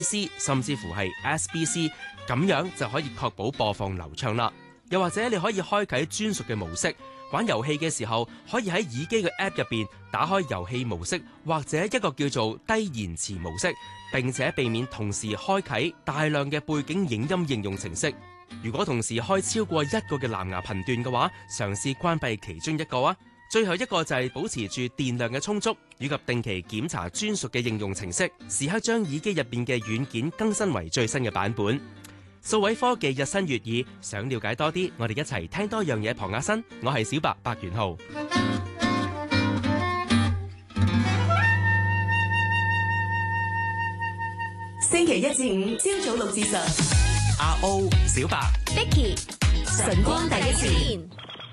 C 甚至乎係 SBC， 咁樣就可以確保播放流暢啦。又或者你可以開啟專屬嘅模式，玩遊戲嘅時候可以喺耳機嘅 App 入邊打開遊戲模式，或者一個叫做低延遲模式，並且避免同時開啟大量嘅背景影音應用程式。如果同時開超過一個嘅藍牙頻段嘅話，嘗試關閉其中一個啊。最後一個就係保持住電量嘅充足，以及定期檢查專屬嘅應用程式，時刻將耳機入邊嘅軟件更新為最新嘅版本。數位科技日新月異，想了解多啲，我哋一齊聽多樣嘢旁下身。我係小白白元浩。 星期一至五朝早6至10， 阿 O 小白 Vicky 晨光第一線。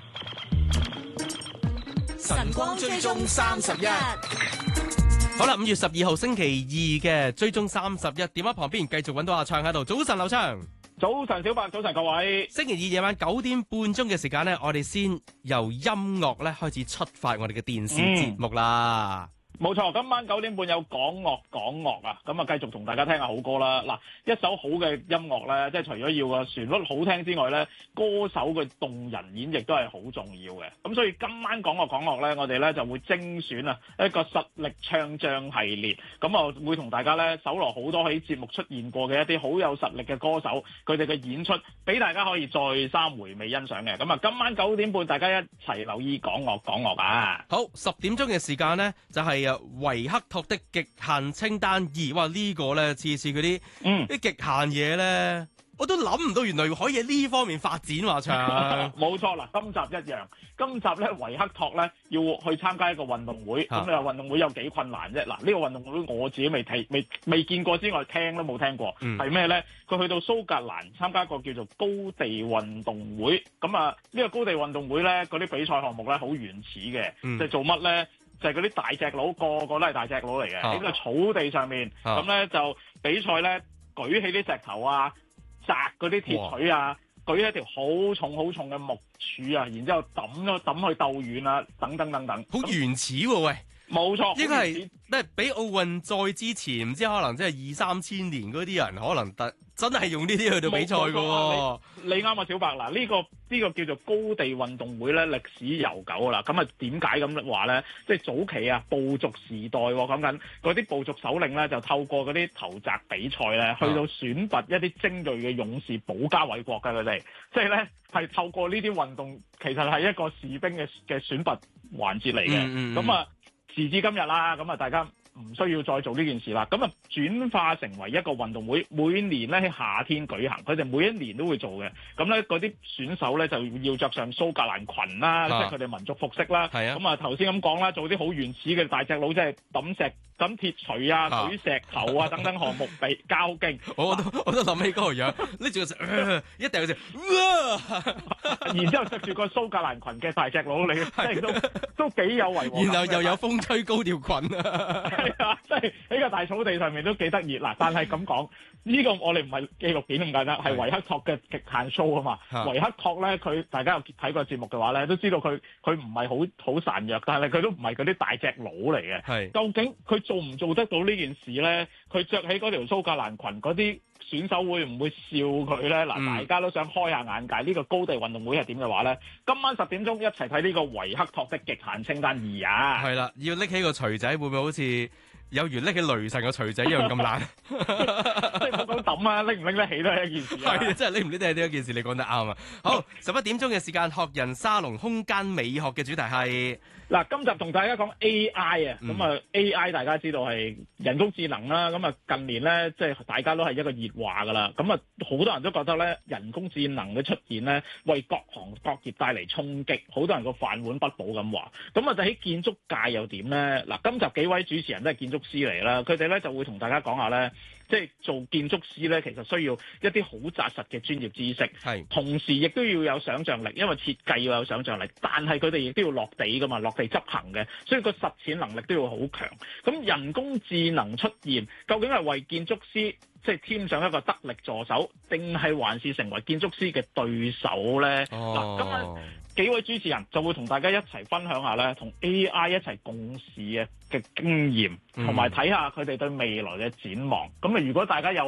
晨光追蹤31， 好啦，5月12號星期二嘅追蹤31，電話旁邊繼續揾到阿暢喺度。早晨，劉暢。 早晨，小白，早晨各位。 星期二夜晚9點半鐘嘅時間呢，我哋先由音樂咧開始出發我哋嘅電視節目啦。 冇錯，今晚9點半有講樂啊，咁啊繼續同大家聽下好歌啦。嗱，一首好嘅音樂咧，即係除咗要個旋律好聽之外咧，歌手嘅動人演繹都係好重要嘅。咁所以今晚講樂咧，我哋咧就會精選啊一個實力唱將系列，咁啊會同大家咧搜羅好多喺節目出現過嘅一啲好有實力嘅歌手，佢哋嘅演出俾大家可以再三回味欣賞嘅。咁啊，今晚9點半大家一齊留意講樂啊！ 好，10點鐘嘅時間呢，就係維克托的極限清單2，哇！呢個咧次次嗰啲啲極限嘢咧，我都諗唔到原來可以喺呢方面發展話唱。 冇錯啦，今集一樣。今集咧維克托咧要去參加一個運動會，咁你話運動會有幾困難啫？嗱，呢個運動會我自己未見過之外，聽都冇聽過，係咩咧？佢去到蘇格蘭參加一個叫做高地運動會，咁啊呢個高地運動會咧嗰啲比賽項目咧好原始嘅，就係做乜咧？就係嗰啲大隻佬，個個都係大隻佬嚟嘅，喺個草地上面，咁咧就比賽咧舉起啲石頭啊，砸嗰啲鐵錘啊，舉起一條好重嘅木柱啊，然之後抌去鬥遠啊，等等， 好原始喎，喂！冇錯， 應該係咧比奧運再之前，唔知可能即係2-3千年嗰啲人，可能真係用呢啲去到比賽㗎喎。 你啱啊，小白。嗱，呢個叫做高地運動會咧，歷史悠久㗎啦。咁啊，點解咁話咧？即係早期啊，部族時代講緊嗰啲部族首領咧，就透過嗰啲投擲比賽咧，去到選拔一啲精鋭嘅勇士，保家衛國㗎佢哋。即係咧，係透過呢啲運動，其實係一個士兵嘅選拔環節嚟嘅。咁啊。時至今日啦，咁啊大家唔需要再做呢件事啦，咁啊轉化成為一個運動會，每年咧喺夏天舉行，佢哋每一年都會做嘅。咁咧嗰啲選手咧就要着上蘇格蘭裙啦，即係佢哋民族服飾啦。咁啊頭先咁講啦，做啲好原始嘅大隻佬，即係抌鐵錘啊、舉石頭啊等等項目比較勁。 我都諗起嗰個樣，拎住個一定就然之後着住個蘇格蘭裙嘅大隻佬，你即係都幾有違和感。 然後又有風吹高條裙啊！ 係啊，即係喺個大草地上面都幾得意嗱。但係咁講，呢個我哋唔係紀錄片咁簡單，係維克托嘅極限 show 啊嘛。維克托咧，大家有睇過節目嘅話咧，都知道佢唔係好孱弱，但係佢都唔係嗰啲大隻佬嚟嘅。係，究竟佢做唔做得到呢件事咧？佢着起嗰條蘇格蘭裙，嗰啲選手會唔會笑佢咧？嗱，大家都想開下眼界，呢個高地運動會係點嘅話咧？今晚10點鐘一齊睇呢個維克托的極限清單2啊！ 係啦，要拎起個錘仔，會唔會好似有如拎起雷神個錘仔一樣咁難？ 即係冇講抌啊，拎唔拎得起都係一件事。 係，真係拎唔拎得起呢一件事，你講得啱啊！好，11點鐘嘅時間，學人沙龍空間美學嘅主題係嗱，今集同大家講 AI 啊，咁啊 AI 大家知道係人工智能啦，咁啊近年咧即係大家都係一個熱話噶啦，咁啊好多人都覺得咧人工智能嘅出現咧為各行各業帶嚟衝擊，好多人個飯碗不保咁話，咁啊就喺建築界又點咧？嗱，今集幾位主持人都係建築師嚟啦，佢哋咧就會同大家講下咧，即係做建築師咧其實需要一啲好紮實嘅專業知識，係同時亦都要有想像力，因為設計要有想像力，但係佢哋亦都要落地噶嘛，落地執行嘅，所以個實踐能力都要好強。咁人工智能出現，究竟係為建築師即係添上一個得力助手，定係還是成為建築師嘅對手咧？嗱，今日幾位主持人就會同大家一齊分享下咧，同 AI 一齊共事嘅經驗，同埋睇下佢哋對未來嘅展望。咁啊，如果大家有